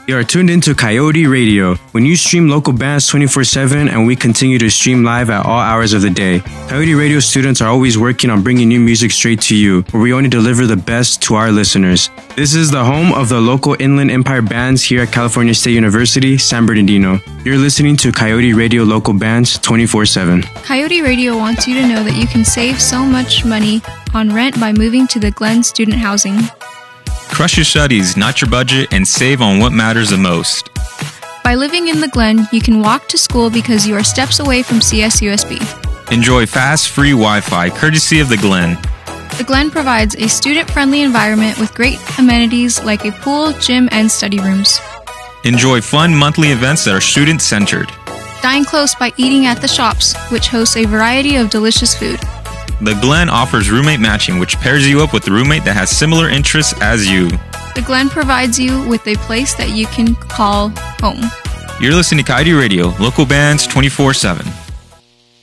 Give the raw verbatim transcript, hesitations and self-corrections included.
You are tuned into Coyote Radio. When you stream local bands twenty-four seven and we continue to stream live at all hours of the day. Coyote Radio students are always working on bringing new music straight to you, where we only deliver the best to our listeners. This is the home of the local Inland Empire bands here at California State University, San Bernardino. You're listening to Coyote Radio local bands twenty-four seven. Coyote Radio wants you to know that you can save so much money on rent by moving to the Glen Student Housing. Crush your studies, not your budget, and save on what matters the most. By living in the Glen, you can walk to school because you are steps away from C S U S B. Enjoy fast, free Wi-Fi, courtesy of the Glen. The Glen provides a student-friendly environment with great amenities like a pool, gym, and study rooms. Enjoy fun monthly events that are student-centered. Dine close by eating at the shops, which hosts a variety of delicious food. The Glen offers roommate matching, which pairs you up with a roommate that has similar interests as you. The Glen provides you with a place that you can call home. You're listening to Coyote Radio, local bands twenty-four seven.